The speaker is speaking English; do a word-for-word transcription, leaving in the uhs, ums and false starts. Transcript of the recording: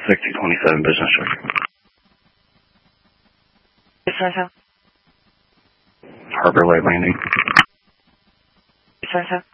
sixty twenty-seven business trip. Business. Harbor Light Landing. Business.